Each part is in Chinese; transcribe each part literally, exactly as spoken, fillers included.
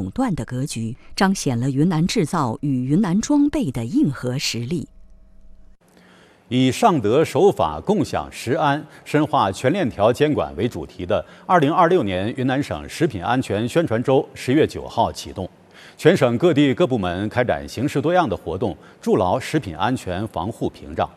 垄断的格局，彰显了云南制造与云南装备的硬核实力。 以上德守法共享食安、深化全链条监管为主题的二零二六年云南省食品安全宣传周十月九号启动，全省各地各部门开展形式多样的活动，筑牢食品安全防护屏障。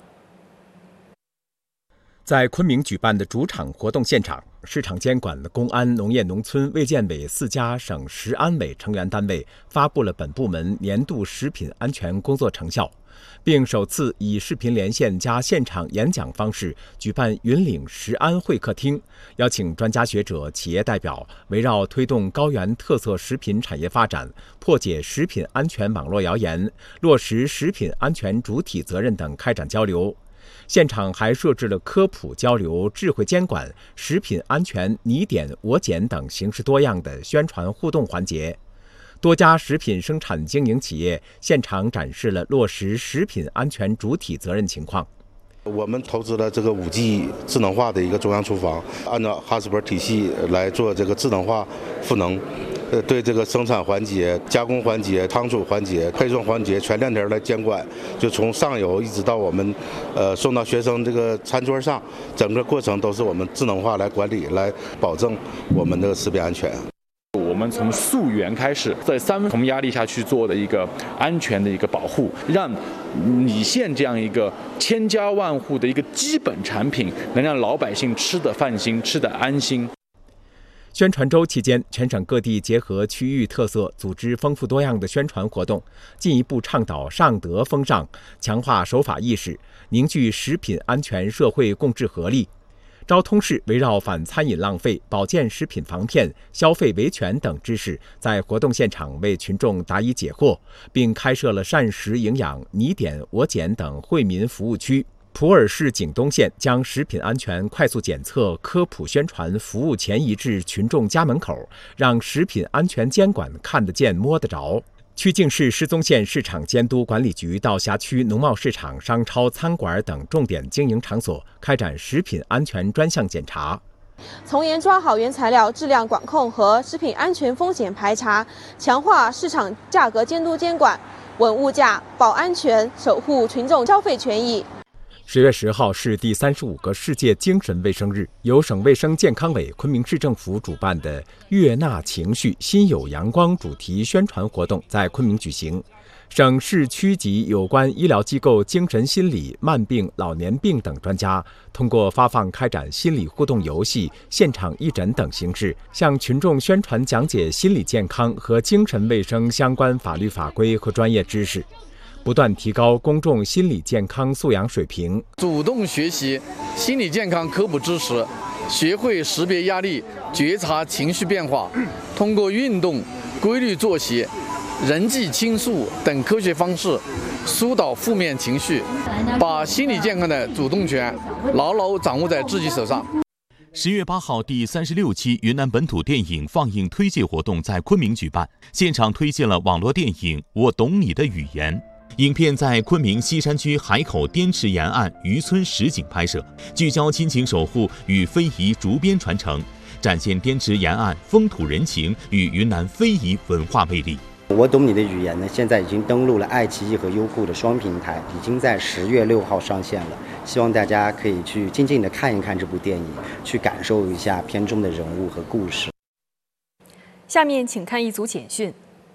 在昆明举办的主场活动现场，市场监管、公安、农业农村、卫健委四家省食安委成员单位发布了本部门年度食品安全工作成效，并首次以视频连线加现场演讲方式举办云岭食安会客厅，邀请专家学者、企业代表围绕推动高原特色食品产业发展、破解食品安全网络谣言、落实食品安全主体责任等开展交流。现场还设置了科普交流、智慧监管、食品安全你点我检等形式多样的宣传互动环节。多家食品生产经营企业现场展示了落实食品安全主体责任情况。 我们投资了这个五 G 智能化的一个中央厨房，按照哈斯伯体系来做这个智能化赋能。呃，对这个生产环节、加工环节、仓储环节、配送环节全链条来监管，就从上游一直到我们，呃，送到学生这个餐桌上，整个过程都是我们智能化来管理，来保证我们的食品安全。 我们从溯源开始，在三重压力下去做的一个安全的一个保护，让米线这样一个千家万户的一个基本产品，能让老百姓吃得放心、吃得安心。 宣传周期间，全省各地结合区域特色，组织丰富多样的宣传活动，进一步倡导上德风尚，强化守法意识，凝聚食品安全社会共治合力。昭通市围绕反餐饮浪费、保健食品防骗、消费维权等知识，在活动现场为群众答疑解惑，并开设了膳食营养、你点我检等惠民服务区。普洱市景东县将食品安全快速检测、科普宣传服务前移至群众家门口，让食品安全监管看得见、摸得着。曲靖市失踪县市场监督管理局到辖区农贸市场、商超、餐馆等重点经营场所开展食品安全专项检查， 从严抓好原材料质量管控和食品安全风险排查，强化市场价格监督监管，稳物价、保安全，守护群众消费权益。 十月十号是第三十五个世界精神卫生日，由省卫生健康委、昆明市政府主办的“悦纳情绪，心有阳光”主题宣传活动在昆明举行。省市区级有关医疗机构精神心理、慢病、老年病等专家，通过发放、开展心理互动游戏、现场义诊等形式，向群众宣传讲解心理健康和精神卫生相关法律法规和专业知识，不断提高公众心理健康素养水平， 主动学习心理健康科普知识，学会识别压力、觉察情绪变化，通过运动、规律作息、人际倾诉等科学方式疏导负面情绪，把心理健康的主动权牢牢掌握在自己手上。 十月八号，第三十六期云南本土电影放映推介活动在昆明举办，现场推荐了网络电影《我懂你的语言》。影片在昆明西山区海口滇池沿岸渔村实景拍摄，聚焦亲情守护与非遗竹编传承，展现滇池沿岸风土人情与云南非遗文化魅力。 我懂你的语言呢，现在已经登陆了爱奇艺和优酷的双平台，已经在十月六号上线了。希望大家可以去静静地看一看这部电影，去感受一下片中的人物和故事。 下面请看一组简讯。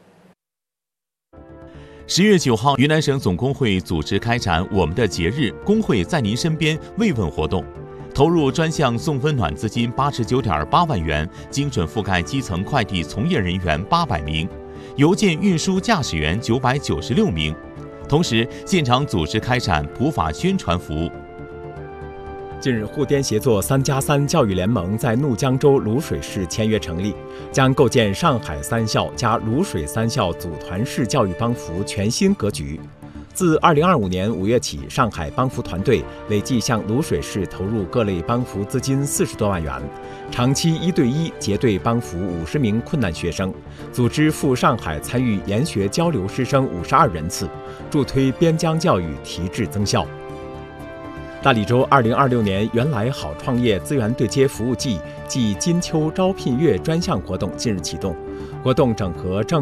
十月九号，云南省总工会组织开展我们的节日工会在您身边慰问活动，投入专项送温暖资金八十九点八万元，精准覆盖基层快递从业人员八百名，邮件运输驾驶员九百九十六名。同时，现场组织开展普法宣传服务。 近日，沪滇协作三加三教育联盟在怒江州卤水市签约成立，将构建上海三校加卤水三校组团式教育帮扶全新格局。自二零二五年五月起，上海帮扶团队累计向卤水市投入各类帮扶资金四十多万元，长期一对一结对帮扶五十名困难学生，组织赴上海参与研学交流师生五十二人次，助推边疆教育提质增效。大理州二零二六年原来好创业资源对接服务季暨金秋招聘月专项活动近日启动，活动整合政